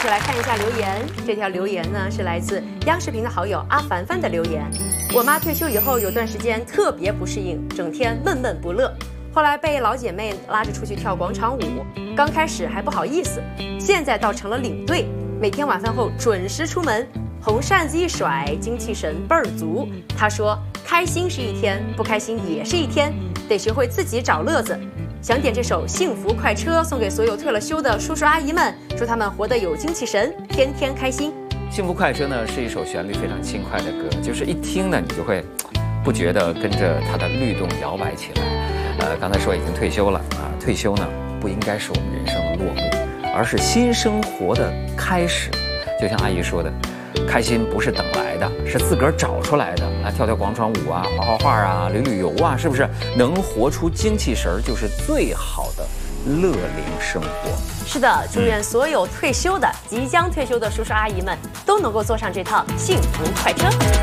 续来看一下留言。这条留言呢是来自央视频的好友阿凡凡的留言。我妈退休以后有段时间特别不适应，整天闷闷不乐。后来被老姐妹拉着出去跳广场舞，刚开始还不好意思，现在倒成了领队，每天晚饭后准时出门，红扇子一甩，精气神倍儿足。她说，开心是一天，不开心也是一天，得学会自己找乐子。想点这首《幸福快车》送给所有退了休的叔叔阿姨们，祝他们活得有精气神，天天开心。 幸福快车呢是一首旋律非常轻快的歌，就是一听呢你就会不觉得跟着它的律动摇摆起来。刚才说已经退休了啊，退休呢不应该是我们人生的落幕，而是新生活的开始。就像阿姨说的，开心不是等来的，是自个儿找出来的啊！跳跳广场舞啊，画画画啊，旅旅游啊，是不是？能活出精气神儿，就是最好的乐龄生活。 是的，祝愿所有退休的、即将退休的叔叔阿姨们都能够坐上这趟幸福快车。